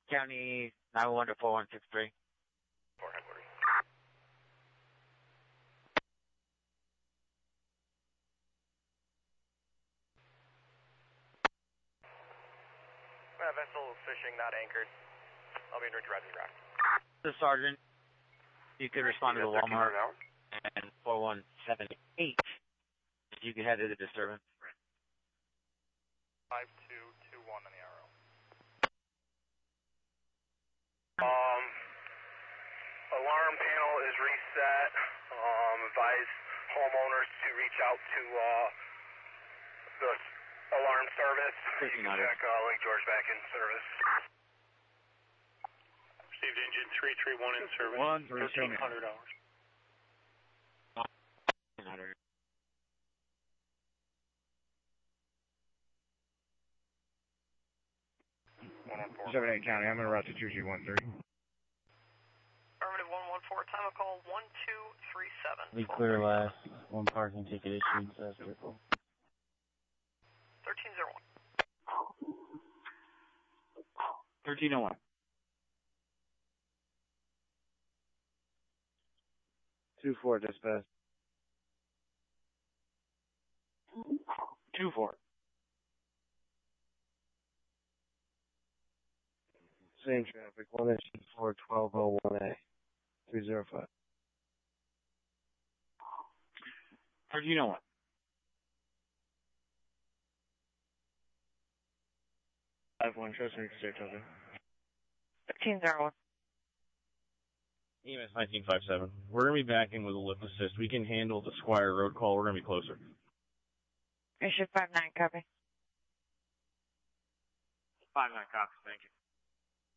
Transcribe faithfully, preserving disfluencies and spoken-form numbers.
County nine one one to four one six three. four headquarters. Uh, vessel fishing, not anchored. I'll be in direct draft. The sergeant, you could respond to the Walmart and four one seven eight. You could head to the disturbance. five two two one on the arrow. Um, alarm panel is reset. Um, advise homeowners to reach out to uh, the alarm service. You can check uh, Lake George back in service. Received engine three three one in service. One three thirteen hundred hours. seven eight County, I'm going to route to two two one three. Affirmative one one four, time of call one two three seven. We clear last. One parking ticket issued, so that's critical. thirteen oh one. thirteen oh one. two four, dispatch. two four. Same traffic, one issue for twelve oh one A, three zero five. thirteen oh one. five one, trust me, sir, Token. thirteen oh one. E M S nineteen fifty-seven. We're going to be back in with a lift assist. We can handle the Squire Road call. We're going to be closer. Issue five nine, copy. five nine cops, thank you.